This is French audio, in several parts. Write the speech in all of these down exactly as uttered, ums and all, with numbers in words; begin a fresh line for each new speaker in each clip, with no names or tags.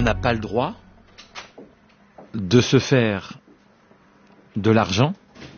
n'a pas le droit de se faire de l'argent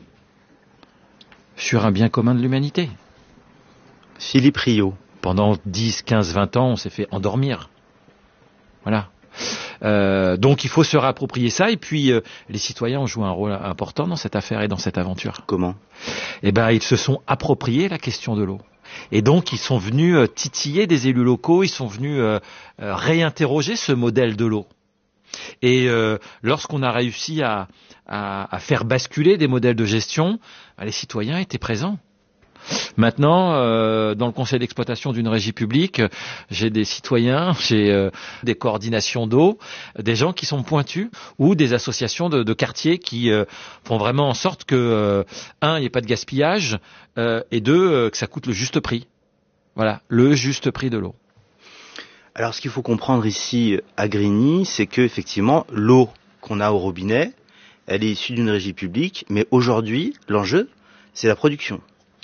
sur un bien commun de l'humanité.
Philippe Rio.
Pendant dix, quinze, vingt ans, on s'est fait endormir. Voilà. Euh, donc il faut se réapproprier ça, et puis euh, les citoyens ont joué un rôle important dans cette affaire et dans cette aventure.
Comment ?
Eh ben, ils se sont appropriés la question de l'eau. Et donc ils sont venus euh, titiller des élus locaux, ils sont venus euh, euh, réinterroger ce modèle de l'eau. Et euh, lorsqu'on a réussi à, à, à faire basculer des modèles de gestion, les citoyens étaient présents. Maintenant, euh, dans le conseil d'exploitation d'une régie publique, j'ai des citoyens, j'ai euh, des coordinations d'eau, des gens qui sont pointus, ou des associations de, de quartiers qui euh, font vraiment en sorte que, euh, un, il n'y ait pas de gaspillage, euh, et deux, euh, que ça coûte le juste prix. Voilà, le juste prix de l'eau.
Alors, ce qu'il faut comprendre ici à Grigny, c'est que effectivement, l'eau qu'on a au robinet, elle est issue d'une régie publique, mais aujourd'hui, l'enjeu, c'est la production.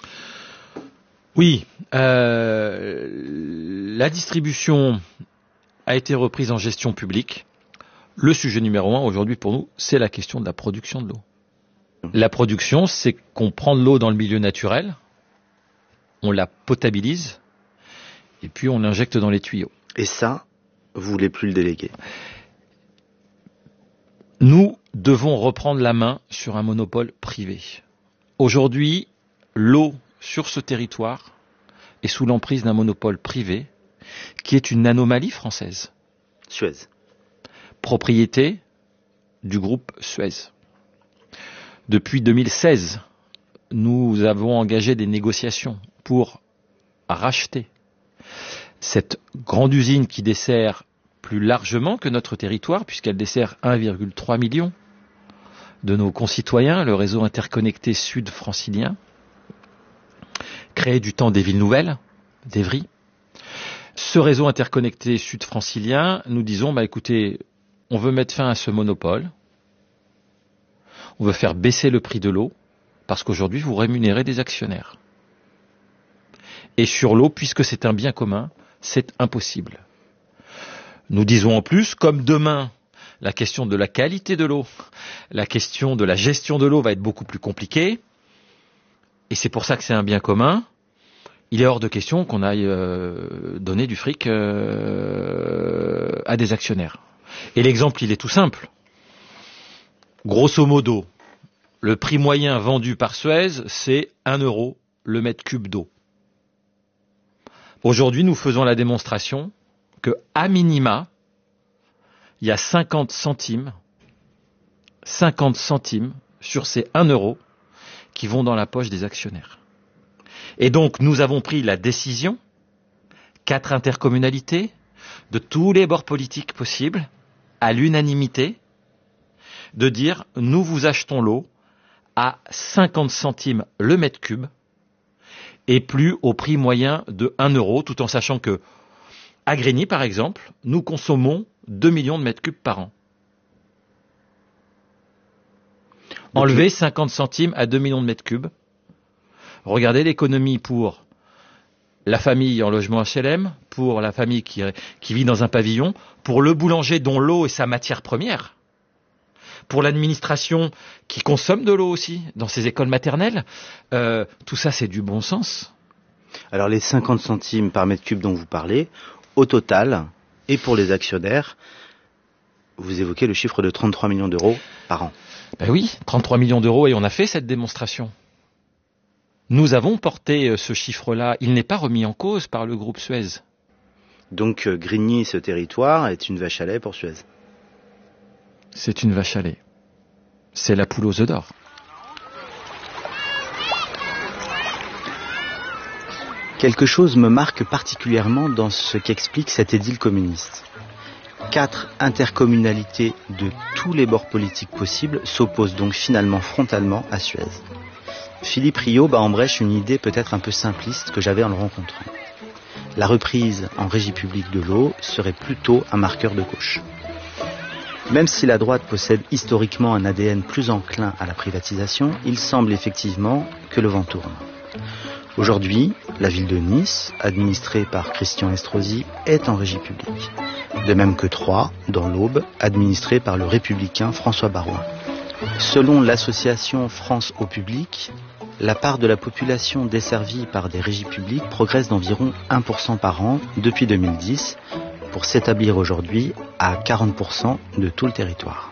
Oui, euh, la distribution a été reprise en gestion publique. Le sujet numéro un aujourd'hui pour nous, c'est la question de la production de l'eau. La production, c'est qu'on prend de l'eau dans le milieu naturel, on la potabilise, et puis on l'injecte dans les tuyaux.
Et ça, vous voulez plus le déléguer ?
Nous devons reprendre la main sur un monopole privé. Aujourd'hui, l'eau sur ce territoire est sous l'emprise d'un monopole privé qui est une anomalie française.
Suez.
Propriété du groupe Suez. Depuis deux mille seize, nous avons engagé des négociations pour racheter cette grande usine qui dessert plus largement que notre territoire, puisqu'elle dessert un virgule trois million de nos concitoyens, le réseau interconnecté sud-francilien, créé du temps des villes nouvelles, d'Evry. Ce réseau interconnecté sud-francilien, nous disons, bah écoutez, on veut mettre fin à ce monopole, on veut faire baisser le prix de l'eau, parce qu'aujourd'hui, vous rémunérez des actionnaires. Et sur l'eau, puisque c'est un bien commun, c'est impossible. Nous disons en plus, comme demain, la question de la qualité de l'eau, la question de la gestion de l'eau va être beaucoup plus compliquée, et c'est pour ça que c'est un bien commun, il est hors de question qu'on aille euh, donner du fric euh, à des actionnaires. Et l'exemple, il est tout simple. Grosso modo, le prix moyen vendu par Suez, c'est un euro le mètre cube d'eau. Aujourd'hui, nous faisons la démonstration que, à minima, il y a cinquante centimes, cinquante centimes sur ces un euro qui vont dans la poche des actionnaires. Et donc, nous avons pris la décision, quatre intercommunalités, de tous les bords politiques possibles, à l'unanimité, de dire, nous vous achetons l'eau à cinquante centimes le mètre cube, et plus au prix moyen de un euro, tout en sachant que, à Grigny, par exemple, nous consommons deux millions de mètres cubes par an. Enlever cinquante centimes à deux millions de mètres cubes. Regardez l'économie pour la famille en logement H L M, pour la famille qui, qui vit dans un pavillon, pour le boulanger dont l'eau est sa matière première, pour l'administration qui consomme de l'eau aussi dans ses écoles maternelles. Euh, tout ça, c'est du bon sens.
Alors les cinquante centimes par mètre cube dont vous parlez, au total, et pour les actionnaires, vous évoquez le chiffre de trente-trois millions d'euros par an.
Ben oui, trente-trois millions d'euros, et on a fait cette démonstration. Nous avons porté ce chiffre-là. Il n'est pas remis en cause par le groupe Suez.
Donc Grigny, ce territoire, est une vache à lait pour Suez.
C'est une vache à lait. C'est la poule aux œufs d'or.
Quelque chose me marque particulièrement dans ce qu'explique cet édile communiste. Quatre intercommunalités de tous les bords politiques possibles s'opposent donc finalement frontalement à Suez. Philippe Rio bat en brèche une idée peut-être un peu simpliste que j'avais en le rencontrant. La reprise en régie publique de l'eau serait plutôt un marqueur de gauche. Même si la droite possède historiquement un A D N plus enclin à la privatisation, il semble effectivement que le vent tourne. Aujourd'hui, La ville de Nice, administrée par Christian Estrosi, est en régie publique. De même que Troyes, dans l'Aube, administrée par le républicain François Baroin. Selon l'association France au public, la part de la population desservie par des régies publiques progresse d'environ un pour cent par an depuis deux mille dix, pour s'établir aujourd'hui à quarante pour cent de tout le territoire.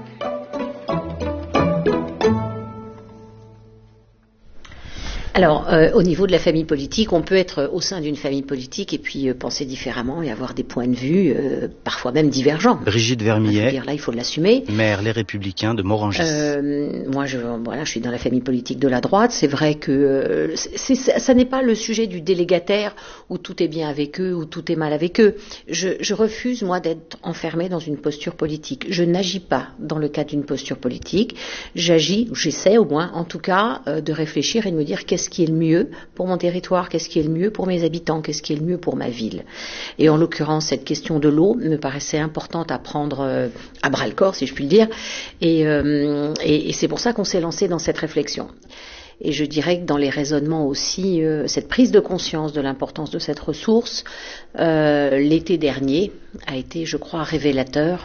Alors, euh, au niveau de la famille politique, on peut être au sein d'une famille politique et puis euh, penser différemment et avoir des points de vue, euh, parfois même divergents.
Brigitte Vermillet,
dire, là, il faut l'assumer.
Maire Les Républicains de Morangis.
Euh, moi, je, voilà, je suis dans la famille politique de la droite. C'est vrai que euh, c'est, c'est, ça n'est pas le sujet du délégataire où tout est bien avec eux ou tout est mal avec eux. Je, je refuse, moi, d'être enfermée dans une posture politique. Je n'agis pas dans le cadre d'une posture politique. J'agis, j'essaie au moins, en tout cas, euh, de réfléchir et de me dire qu'est-ce qui est le mieux pour mon territoire, qu'est-ce qui est le mieux pour mes habitants, qu'est-ce qui est le mieux pour ma ville. Et en l'occurrence, cette question de l'eau me paraissait importante à prendre euh, à bras-le-corps, si je puis le dire, et, euh, et, et c'est pour ça qu'on s'est lancé dans cette réflexion. Et je dirais que dans les raisonnements aussi, euh, cette prise de conscience de l'importance de cette ressource, euh, l'été dernier, a été, je crois, révélateur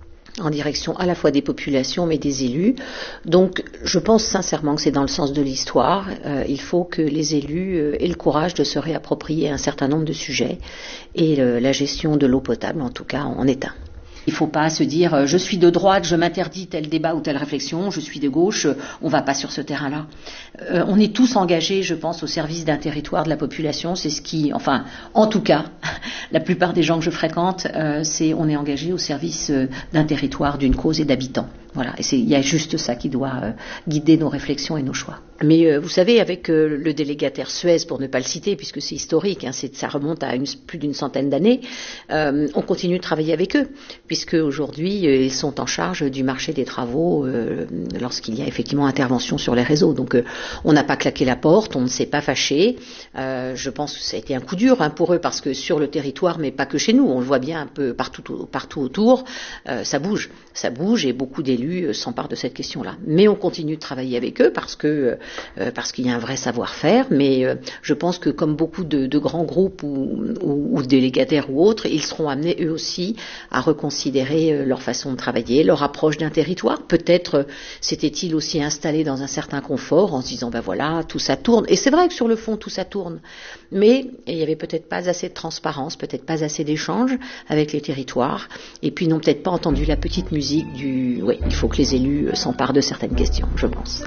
en direction à la fois des populations mais des élus. Donc je pense sincèrement que c'est dans le sens de l'histoire. Euh, il faut que les élus euh, aient le courage de se réapproprier un certain nombre de sujets et euh, la gestion de l'eau potable en tout cas en est un. Il ne faut pas se dire euh, je suis de droite, je m'interdis tel débat ou telle réflexion, je suis de gauche, euh, on ne va pas sur ce terrain-là. Euh, on est tous engagés, je pense, au service d'un territoire, de la population. C'est ce qui, enfin, en tout cas, la plupart des gens que je fréquente, euh, c'est on est engagé au service euh, d'un territoire, d'une cause et d'habitants. Voilà, et il y a juste ça qui doit euh, guider nos réflexions et nos choix. Mais euh, vous savez, avec euh, le délégataire Suez, pour ne pas le citer, puisque c'est historique, hein, c'est, ça remonte à une, plus d'une centaine d'années, euh, on continue de travailler avec eux, puisque aujourd'hui euh, ils sont en charge du marché des travaux euh, lorsqu'il y a effectivement intervention sur les réseaux. Donc euh, on n'a pas claqué la porte, on ne s'est pas fâché. Euh, je pense que ça a été un coup dur hein, pour eux, parce que sur le territoire, mais pas que chez nous, on le voit bien un peu partout, partout autour, euh, ça bouge, ça bouge, et beaucoup d'élus s'emparent de cette question-là. Mais on continue de travailler avec eux parce que euh, parce qu'il y a un vrai savoir-faire. Mais euh, je pense que comme beaucoup de, de grands groupes ou, ou, ou délégataires ou autres, ils seront amenés eux aussi à reconsidérer euh, leur façon de travailler, leur approche d'un territoire. Peut-être euh, s'étaient-ils aussi installés dans un certain confort en se disant ben voilà, tout ça tourne. Et c'est vrai que sur le fond tout ça tourne. Mais il y avait peut-être pas assez de transparence, peut-être pas assez d'échanges avec les territoires. Et puis n'ont peut-être pas entendu la petite musique du oui. Il faut que les élus s'emparent de certaines questions, je pense.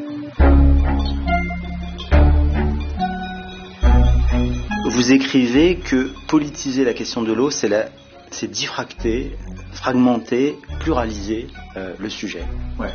Vous écrivez que politiser la question de l'eau, c'est, la, c'est diffracter, fragmenter, pluraliser euh, le sujet.
Ouais.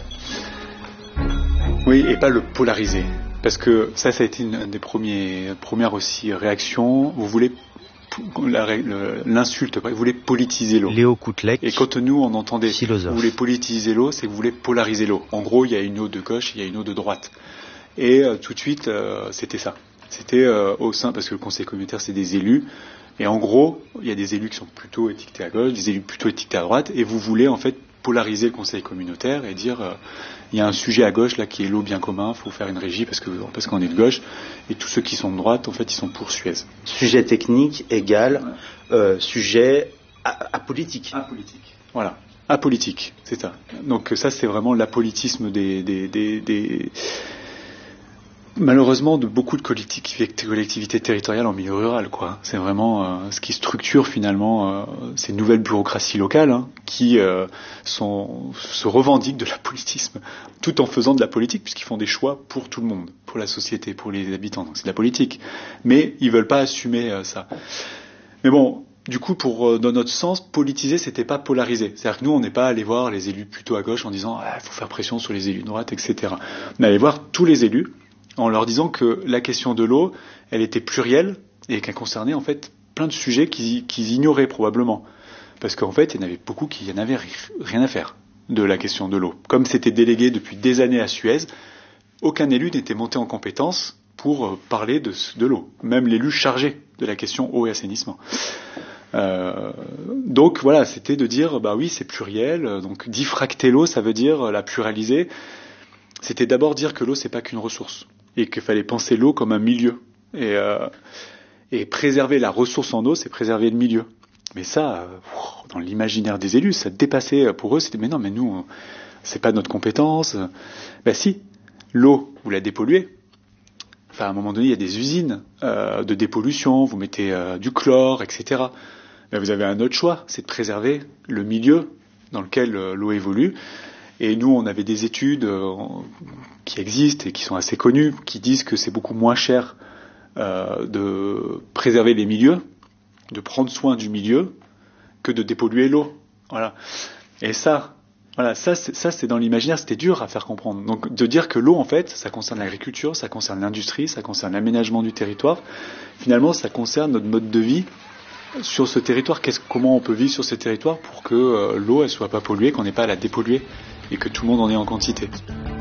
Oui, et pas le polariser. Parce que ça, ça a été une des premiers, premières aussi réactions. Vous voulez La, le, l'insulte, vous voulez politiser l'eau.
Léo Koutlek.
Et quand nous on entendait
philosophe.
Vous voulez politiser l'eau, c'est que vous voulez polariser l'eau. En gros, il y a une eau de gauche, il y a une eau de droite. Et euh, tout de suite, euh, c'était ça. C'était euh, au sein, parce que le conseil communautaire, c'est des élus. Et en gros, il y a des élus qui sont plutôt étiquetés à gauche, des élus plutôt étiquetés à droite. Et vous voulez en fait polariser le conseil communautaire et dire euh, il y a un sujet à gauche là qui est l'eau bien commun, il faut faire une régie parce que parce qu'on est de gauche, et tous ceux qui sont de droite en fait ils sont pour Suez.
Sujet technique égal ouais. euh, sujet apolitique.
Apolitique. Voilà, apolitique, c'est ça. Donc ça c'est vraiment l'apolitisme des des des, des... malheureusement de beaucoup de collectivités, collectivités territoriales en milieu rural, quoi. C'est vraiment euh, ce qui structure finalement euh, ces nouvelles bureaucraties locales hein, qui euh, sont, se revendiquent de l'apolitisme, tout en faisant de la politique, puisqu'ils font des choix pour tout le monde, pour la société, pour les habitants. Donc c'est de la politique, mais ils veulent pas assumer euh, ça. Mais bon. Du coup, pour euh, dans notre sens, politiser, c'était pas polariser. C'est-à-dire que nous, on n'est pas allé voir les élus plutôt à gauche en disant ah, il faut faire pression sur les élus de droite, et cetera. On est allé voir tous les élus en leur disant que la question de l'eau, elle était plurielle et qu'elle concernait en fait plein de sujets qu'ils, qu'ils ignoraient probablement. Parce qu'en fait, il y en avait beaucoup qui n'avaient rien à faire de la question de l'eau. Comme c'était délégué depuis des années à Suez, aucun élu n'était monté en compétence pour parler de, de l'eau. Même l'élu chargé de la question eau et assainissement. Euh, donc voilà, c'était de dire bah oui c'est pluriel, donc diffracter l'eau ça veut dire la pluraliser. C'était d'abord dire que l'eau c'est pas qu'une ressource et qu'il fallait penser l'eau comme un milieu Et, euh, et préserver la ressource en eau, c'est préserver le milieu. Mais ça, euh, dans l'imaginaire des élus, ça dépassait pour eux. C'était mais non, mais nous, c'est pas notre compétence. Ben si, l'eau, vous la dépolluez. Enfin, à un moment donné, il y a des usines euh, de dépollution. Vous mettez euh, du chlore, et cetera. Ben, vous avez un autre choix, c'est de préserver le milieu dans lequel euh, l'eau évolue. Et nous, on avait des études euh, qui existent et qui sont assez connues, qui disent que c'est beaucoup moins cher euh, de préserver les milieux, de prendre soin du milieu, que de dépolluer l'eau. Voilà. Et ça, voilà, ça, c'est, ça, c'est dans l'imaginaire, c'était dur à faire comprendre. Donc, de dire que l'eau, en fait, ça concerne l'agriculture, ça concerne l'industrie, ça concerne l'aménagement du territoire. Finalement, ça concerne notre mode de vie sur ce territoire. Qu'est-ce, comment on peut vivre sur ce territoire pour que euh, l'eau, elle soit pas polluée, qu'on n'ait pas à la dépolluer et que tout le monde en ait en quantité.